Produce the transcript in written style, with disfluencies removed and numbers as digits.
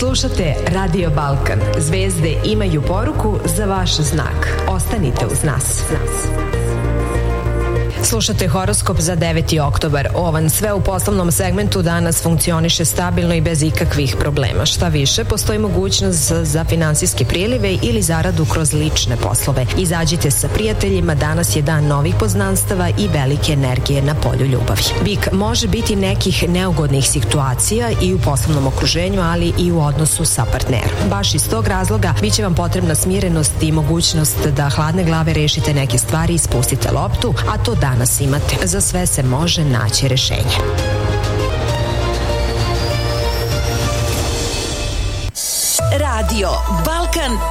Slušate Radio Balkan. Zvezde imaju poruku za vaš znak. Ostanite uz nas. Slušate horoskop za 9. oktobar. Ovan, sve u poslovnom segmentu danas funkcioniše stabilno i bez ikakvih problema. Šta više, postoji mogućnost za finansijske prilive ili zaradu kroz lične poslove. Izađite sa prijateljima, danas je dan novih poznanstava i velike energije na polju ljubavi. Bik, može biti nekih neugodnih situacija i u poslovnom okruženju, ali i u odnosu sa partnerom. Baš iz tog razloga bit će vam potrebna smirenost i mogućnost da hladne glave rešite neke stvari i spustite loptu, a to danas imate. Za sve se može naći rešenje. Radio Balkan